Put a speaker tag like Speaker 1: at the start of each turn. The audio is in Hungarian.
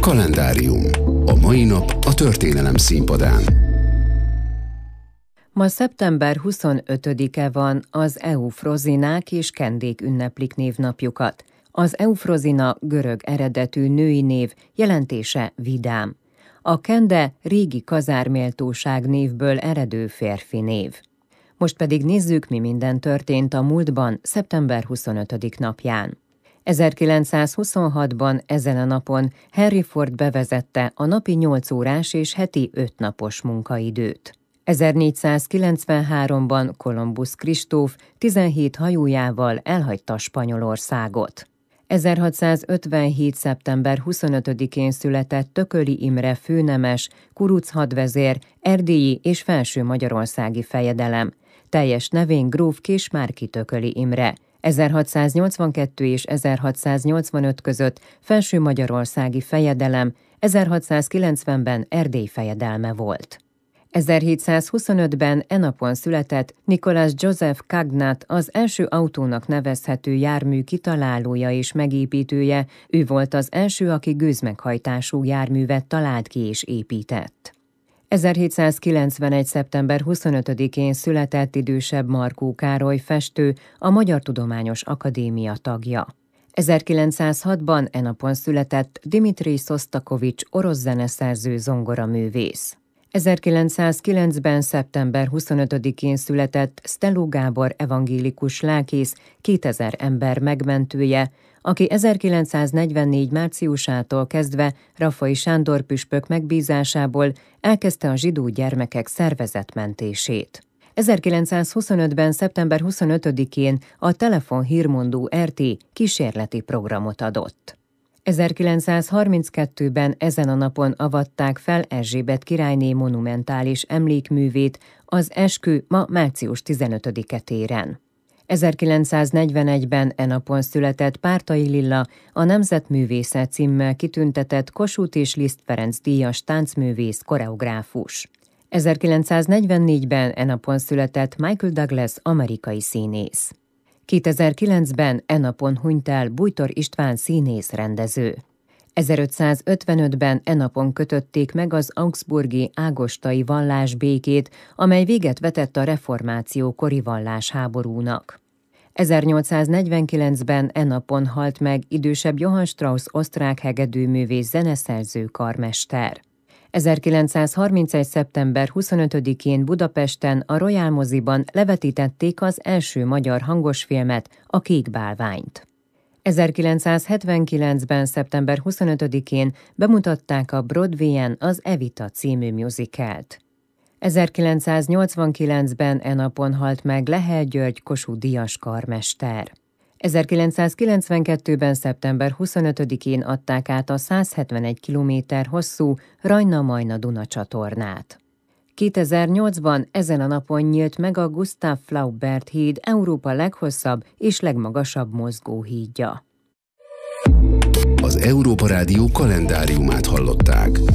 Speaker 1: Kalendárium. A mai nap a történelem színpadán.
Speaker 2: Ma szeptember 25-e van, az Eufrozinák és Kendék ünneplik névnapjukat. Az Eufrozina görög eredetű női név, jelentése vidám. A Kende régi kazárméltóság névből eredő férfi név. Most pedig nézzük, mi minden történt a múltban, szeptember 25. napján. 1926-ban ezen a napon Henry Ford bevezette a napi 8 órás és heti 5 napos munkaidőt. 1493-ban Kolumbusz Kristóf 17 hajójával elhagyta Spanyolországot. 1657. szeptember 25-én született Tököli Imre főnemes, kuruc hadvezér, erdélyi és felső magyarországi fejedelem. Teljes nevén gróf Késmárki Tököli Imre. 1682 és 1685 között felső magyarországi fejedelem, 1690-ben Erdély fejedelme volt. 1725-ben e napon született Nicolas Joseph Cagnat, az első autónak nevezhető jármű kitalálója és megépítője. Ő volt az első, aki gőzmeghajtású járművet talált ki és épített. 1791. szeptember 25-én született idősebb Markó Károly festő, a Magyar Tudományos Akadémia tagja. 1906-ban e napon született Dimitrij Szosztakovics orosz zeneszerző, zongoraművész. 1909-ben szeptember 25-én született Szteló Gábor evangélikus lelkész, 2000 ember megmentője, aki 1944. márciusától kezdve Raffai Sándor püspök megbízásából elkezdte a zsidó gyermekek szervezetmentését. 1925-ben szeptember 25-én a Telefon Hírmondó RT kísérleti programot adott. 1932-ben ezen a napon avatták fel Erzsébet királyné monumentális emlékművét, az Eskü ma március 15-e téren. 1941-ben e napon született Pártai Lilla, a Nemzetművészet címmel kitüntetett Kossuth és Liszt Ferenc díjas táncművész, koreográfus. 1944-ben e napon született Michael Douglas, amerikai színész. 2009-ben e napon hunyt el Bújtor István színész rendező. 1555-ben e napon kötötték meg az augsburgi ágostai vallásbékét, amely véget vetett a reformáció kori vallásháborúnak. 1849-ben e napon halt meg idősebb Johann Strauss osztrák hegedűművész, zeneszerző, karmester. 1931. szeptember 25-én Budapesten a Royal Moziban levetítették az első magyar hangosfilmet, a Kék bálványt. 1979-ben szeptember 25-én bemutatták a Broadwayen az Evita című musicalt. 1989-ben e napon halt meg Lehel György Kossuth-díjas karmester. 1992-ben szeptember 25-én adták át a 171 km hosszú Rajna-Majna-Duna csatornát. 2008-ban ezen a napon nyílt meg a Gustav Flaubert híd, Európa leghosszabb és legmagasabb mozgóhídja.
Speaker 1: Az Európa Rádió kalendáriumát hallották.